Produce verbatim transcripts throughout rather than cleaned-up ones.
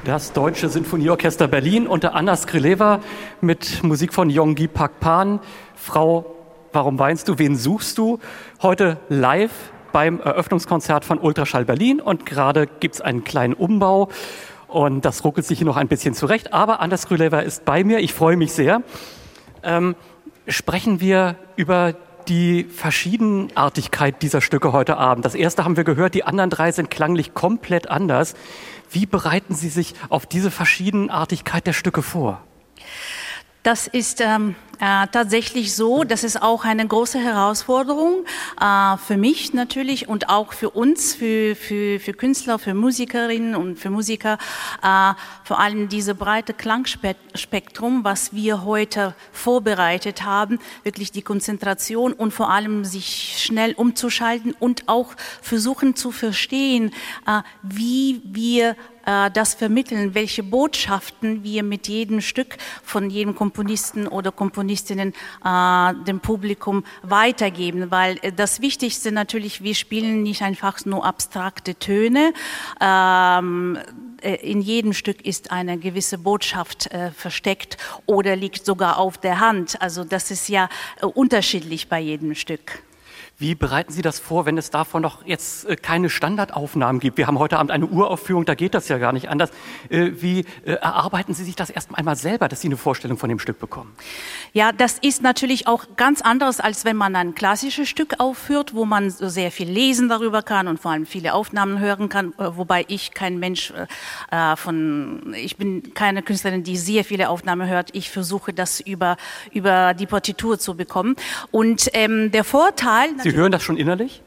Das Deutsche Sinfonieorchester Berlin unter Anna Skryleva mit Musik von Yonggi Pakpan. Frau, warum weinst du, wen suchst du? Heute live beim Eröffnungskonzert von Ultraschall Berlin und gerade gibt es einen kleinen Umbau und das ruckelt sich hier noch ein bisschen zurecht. Aber Anna Skryleva ist bei mir, ich freue mich sehr. Ähm, sprechen wir über die Verschiedenartigkeit dieser Stücke heute Abend. Das erste haben wir gehört, die anderen drei sind klanglich komplett anders. Wie bereiten Sie sich auf diese Verschiedenartigkeit der Stücke vor? Das ist ähm, äh, tatsächlich so, das ist auch eine große Herausforderung äh, für mich natürlich und auch für uns, für, für, für Künstler, für Musikerinnen und für Musiker, äh, vor allem diese breite Klangspektrum, was wir heute vorbereitet haben, wirklich die Konzentration und vor allem sich schnell umzuschalten und auch versuchen zu verstehen, äh, wie wir das vermitteln, welche Botschaften wir mit jedem Stück von jedem Komponisten oder Komponistinnen äh, dem Publikum weitergeben, weil das Wichtigste natürlich, wir spielen nicht einfach nur abstrakte Töne, ähm, in jedem Stück ist eine gewisse Botschaft äh, versteckt oder liegt sogar auf der Hand, also das ist ja äh, unterschiedlich bei jedem Stück. Wie bereiten Sie das vor, wenn es davon noch jetzt keine Standardaufnahmen gibt? Wir haben heute Abend eine Uraufführung, da geht das ja gar nicht anders. Wie erarbeiten Sie sich das erst einmal selber, dass Sie eine Vorstellung von dem Stück bekommen? Ja, das ist natürlich auch ganz anderes, als wenn man ein klassisches Stück aufführt, wo man so sehr viel lesen darüber kann und vor allem viele Aufnahmen hören kann, wobei ich kein Mensch äh, von, ich bin keine Künstlerin, die sehr viele Aufnahmen hört. Ich versuche das über, über die Partitur zu bekommen. Und ähm, der Vorteil... Sie hören das schon innerlich?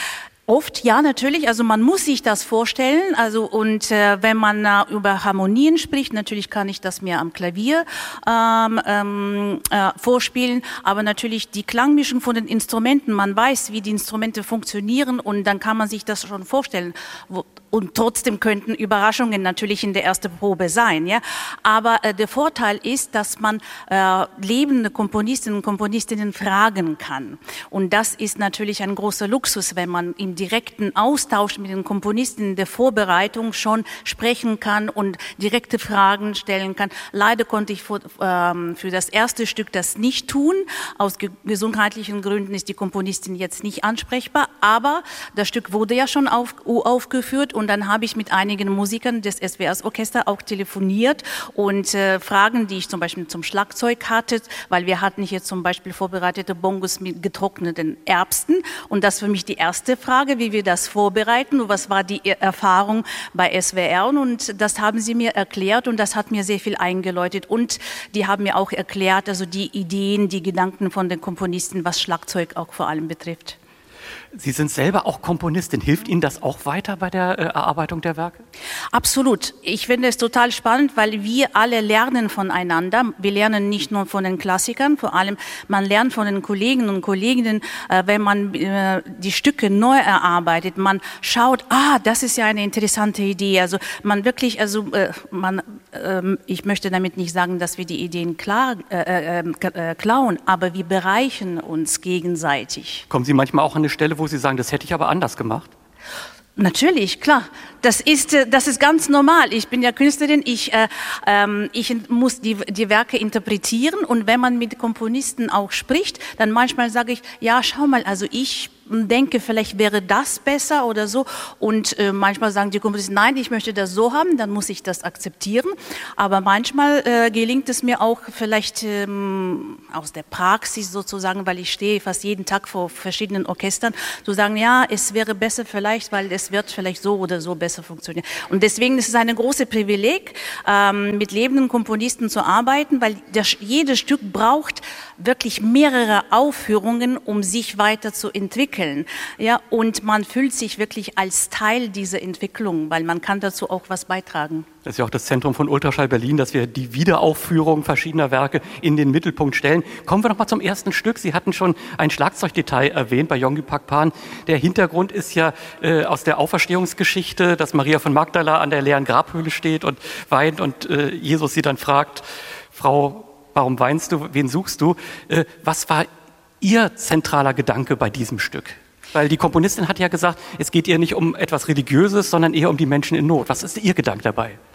Oft, ja, natürlich. Also man muss sich das vorstellen. Also und äh, wenn man äh, über Harmonien spricht, natürlich kann ich das mir am Klavier ähm, ähm, äh, vorspielen. Aber natürlich die Klangmischung von den Instrumenten. Man weiß, wie die Instrumente funktionieren und dann kann man sich das schon vorstellen. Wo, und trotzdem könnten Überraschungen natürlich in der ersten Probe sein, ja. Aber äh, der Vorteil ist, dass man äh, lebende Komponistinnen und Komponistinnen fragen kann. Und das ist natürlich ein großer Luxus, wenn man im direkten Austausch mit den Komponisten in der Vorbereitung schon sprechen kann und direkte Fragen stellen kann. Leider konnte ich für, ähm, für das erste Stück das nicht tun. Aus ge- gesundheitlichen Gründen ist die Komponistin jetzt nicht ansprechbar. Aber das Stück wurde ja schon auf, aufgeführt und dann habe ich mit einigen Musikern des S W R-Orchesters auch telefoniert und äh, Fragen, die ich zum Beispiel zum Schlagzeug hatte, weil wir hatten hier zum Beispiel vorbereitete Bongos mit getrockneten Erbsen und das für mich die erste Frage, wie wir das vorbereiten und was war die Erfahrung bei S W R und das haben sie mir erklärt und das hat mir sehr viel eingeläutet und die haben mir auch erklärt, also die Ideen, die Gedanken von den Komponisten, was Schlagzeug auch vor allem betrifft. Sie sind selber auch Komponistin. Hilft Ihnen das auch weiter bei der äh, Erarbeitung der Werke? Absolut. Ich finde es total spannend, weil wir alle lernen voneinander. Wir lernen nicht nur von den Klassikern, vor allem man lernt von den Kollegen und Kolleginnen, äh, wenn man äh, die Stücke neu erarbeitet. Man schaut, ah, das ist ja eine interessante Idee. Also man wirklich, also äh, man, äh, ich möchte damit nicht sagen, dass wir die Ideen klar, äh, äh, klauen, aber wir bereichern uns gegenseitig. Kommen Sie manchmal auch an eine Stelle, wo Sie sagen, das hätte ich aber anders gemacht? Natürlich, klar. Das ist, das ist ganz normal. Ich bin ja Künstlerin, ich, äh, ähm, ich muss die, die Werke interpretieren und wenn man mit Komponisten auch spricht, dann manchmal sage ich, ja, schau mal, also ich denke, vielleicht wäre das besser oder so und äh, manchmal sagen die Komponisten, nein, ich möchte das so haben, dann muss ich das akzeptieren, aber manchmal äh, gelingt es mir auch vielleicht ähm, aus der Praxis sozusagen, weil ich stehe fast jeden Tag vor verschiedenen Orchestern, zu sagen, ja, es wäre besser vielleicht, weil es wird vielleicht so oder so besser funktionieren. Und deswegen ist es ein großes Privileg, ähm, mit lebenden Komponisten zu arbeiten, weil das, jedes Stück braucht wirklich mehrere Aufführungen, um sich weiterzuentwickeln. Ja, und man fühlt sich wirklich als Teil dieser Entwicklung, weil man kann dazu auch was beitragen. Das ist ja auch das Zentrum von Ultraschall Berlin, dass wir die Wiederaufführung verschiedener Werke in den Mittelpunkt stellen. Kommen wir noch mal zum ersten Stück. Sie hatten schon ein Schlagzeugdetail erwähnt bei Yonggi Pakpan. Der Hintergrund ist ja äh, aus der Auferstehungsgeschichte, dass Maria von Magdala an der leeren Grabhöhle steht und weint und äh, Jesus sie dann fragt, Frau, warum weinst du, wen suchst du? Äh, was war Ihr zentraler Gedanke bei diesem Stück? Weil die Komponistin hat ja gesagt, es geht ihr nicht um etwas Religiöses, sondern eher um die Menschen in Not. Was ist Ihr Gedanke dabei?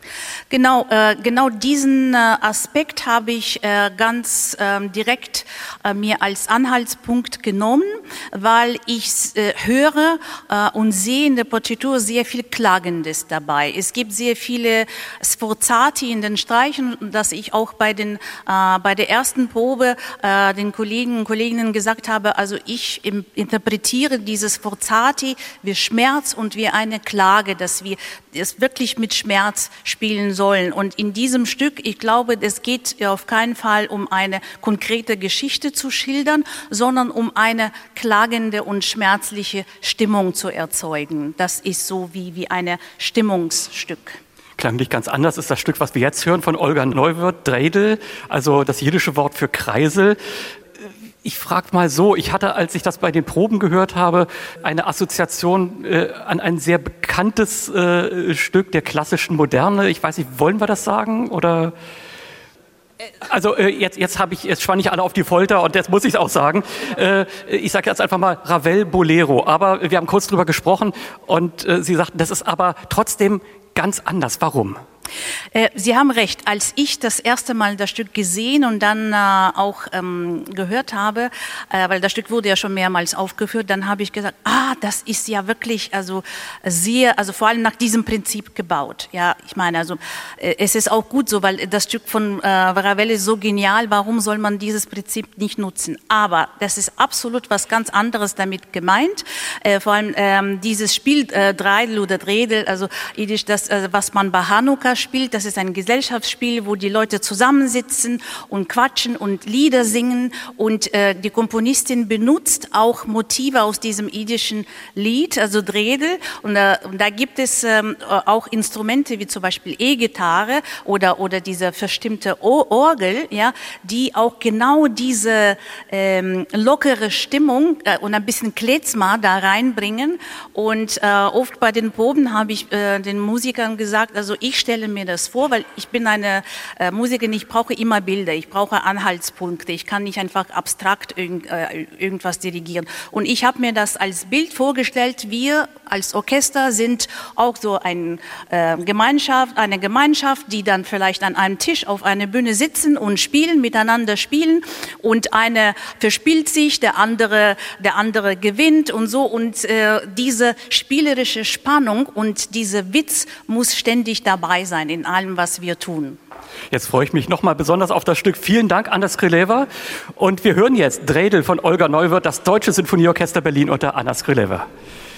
Genau, äh, genau diesen äh, Aspekt habe ich äh, ganz äh, direkt äh, mir als Anhaltspunkt genommen, weil ich äh, höre äh, und sehe in der Partitur sehr viel Klagendes dabei. Es gibt sehr viele Sforzati in den Streichen, dass ich auch bei den äh, bei der ersten Probe äh, den Kollegen und Kolleginnen gesagt habe, also ich im, interpretiere dieses Sforzati wie Schmerz und wie eine Klage, dass wir es wirklich mit Schmerz spielen sollen. Und in diesem Stück, ich glaube, es geht auf keinen Fall um eine konkrete Geschichte zu schildern, sondern um eine klagende und schmerzliche Stimmung zu erzeugen. Das ist so wie, wie ein Stimmungsstück. Klanglich ganz anders ist das Stück, was wir jetzt hören von Olga Neuwirth, Dreidel, also das jiddische Wort für Kreisel. Ich frage mal so, ich hatte, als ich das bei den Proben gehört habe, eine Assoziation äh, an ein sehr bekanntes äh, Stück der klassischen Moderne. Ich weiß nicht, wollen wir das sagen oder? Also äh, jetzt, jetzt habe ich, jetzt spann ich alle auf die Folter und jetzt muss ich es auch sagen. Äh, ich sage jetzt einfach mal Ravel Bolero. Aber wir haben kurz drüber gesprochen und äh, Sie sagten, das ist aber trotzdem ganz anders. Warum? Äh, Sie haben recht. Als ich das erste Mal das Stück gesehen und dann äh, auch ähm, gehört habe, äh, weil das Stück wurde ja schon mehrmals aufgeführt, dann habe ich gesagt, ah, das ist ja wirklich also sehr, also vor allem nach diesem Prinzip gebaut. Ja, ich meine, also äh, es ist auch gut so, weil das Stück von äh, Ravel ist so genial. Warum soll man dieses Prinzip nicht nutzen? Aber das ist absolut was ganz anderes damit gemeint. Äh, vor allem ähm, dieses Spiel äh, Dreidel oder Dredel, also jiddisch, das, äh, was man bei Hanukkah spielt. Das ist ein Gesellschaftsspiel, wo die Leute zusammensitzen und quatschen und Lieder singen. Und äh, die Komponistin benutzt auch Motive aus diesem jiddischen Lied, also Dredel. Und, äh, und da gibt es ähm, auch Instrumente wie zum Beispiel E-Gitarre oder oder diese verstimmte Orgel, ja, die auch genau diese ähm, lockere Stimmung äh, und ein bisschen Klezma da reinbringen. Und äh, oft bei den Proben habe ich äh, den Musikern gesagt, also ich stelle mir das vor, weil ich bin eine äh, Musikerin, ich brauche immer Bilder, ich brauche Anhaltspunkte, ich kann nicht einfach abstrakt irgend, äh, irgendwas dirigieren. Und ich habe mir das als Bild vorgestellt, wir als Orchester sind auch so ein, äh, Gemeinschaft, eine Gemeinschaft, die dann vielleicht an einem Tisch auf einer Bühne sitzen und spielen, miteinander spielen und eine verspielt sich, der andere, der andere gewinnt und so und äh, diese spielerische Spannung und dieser Witz muss ständig dabei sein in allem, was wir tun. Jetzt freue ich mich nochmal besonders auf das Stück. Vielen Dank, Anna Skrileva. Und wir hören jetzt Dreidel von Olga Neuwirth, das Deutsche Sinfonieorchester Berlin unter Anna Skrileva.